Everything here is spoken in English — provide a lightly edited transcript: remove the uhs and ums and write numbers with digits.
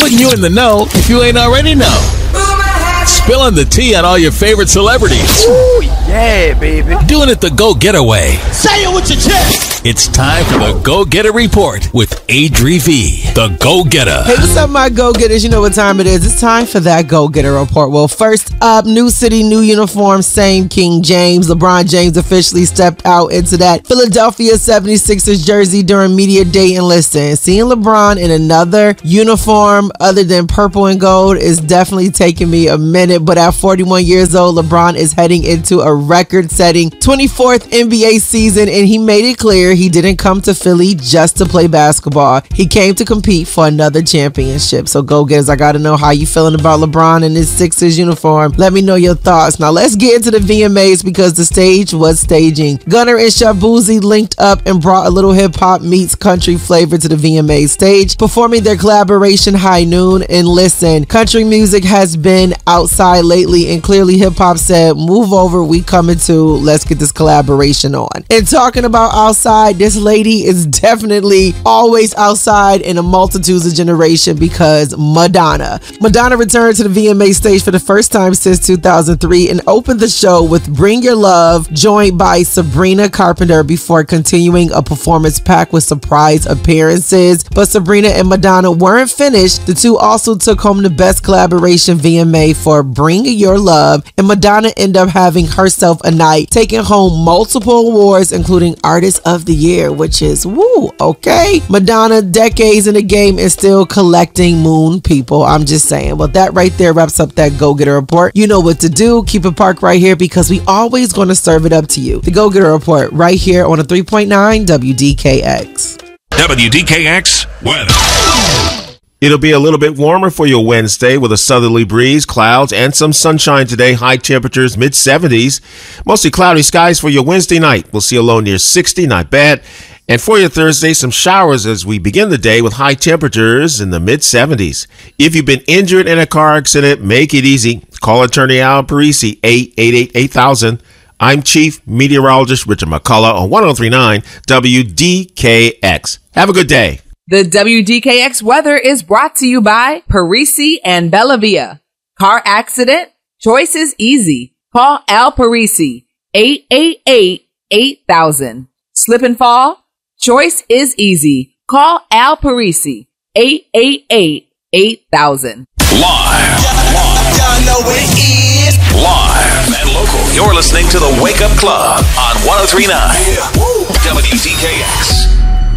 putting you in the know if you ain't already know. Spilling the tea on all your favorite celebrities. Ooh, yeah, baby. Doing it the go-getaway. Say it with your chest. It's time for the Go-Getter Report with Adri V, the Go-Getter. Hey, what's up, my go-getters? You know what time it is. It's time for that Go-Getter Report. Well, first up, new city, new uniform, same King James. LeBron James officially stepped out into that Philadelphia 76ers jersey during media day. And listen, seeing LeBron in another uniform other than purple and gold is definitely taking me a minute. But at 41 years old, LeBron is heading into a record-setting 24th NBA season, and he made it clear he didn't come to Philly just to play basketball. He came to compete for another championship. So go-getters, I gotta know how you feeling about LeBron in his Sixers uniform. Let me know your thoughts. Now let's get into the VMAs because the stage was staging. Gunna and Shaboozey linked up and brought a little hip-hop meets country flavor to the VMA stage, performing their collaboration High Noon. And listen, country music has been outside lately, and clearly hip-hop said, move over, we coming too. Let's get this collaboration on. And talking about outside, this lady is definitely always outside in a multitudes of generation because Madonna returned to the VMA stage for the first time since 2003 and opened the show with Bring Your Love, joined by Sabrina Carpenter, before continuing a performance packed with surprise appearances. But Sabrina and Madonna weren't finished. The two also took home the Best Collaboration VMA for Bring Your Love, and Madonna ended up having herself a night, taking home multiple awards, including Artist of the Year, which is woo, okay. Madonna, decades in the game and still collecting moon people. I'm just saying. Well, that right there wraps up that Go-Getter Report. You know what to do. Keep it parked right here because we always going to serve it up to you. The Go-Getter Report right here on a 3.9 WDKX. WDKX weather. It'll be a little bit warmer for your Wednesday with a southerly breeze, clouds, and some sunshine today. High temperatures, mid-70s. Mostly cloudy skies for your Wednesday night. We'll see a low near 60, not bad. And for your Thursday, some showers as we begin the day with high temperatures in the mid-70s. If you've been injured in a car accident, make it easy. Call attorney Al Parisi, 888-8000. I'm Chief Meteorologist Richard McCullough on 103.9 WDKX. Have a good day. The WDKX weather is brought to you by Parisi and Bellavia. Car accident? Choice is easy. Call Al Parisi, 888-8000. Slip and fall? Choice is easy. Call Al Parisi, 888-8000. Live and local. You're listening to the Wake Up Club on 103.9 WDKX.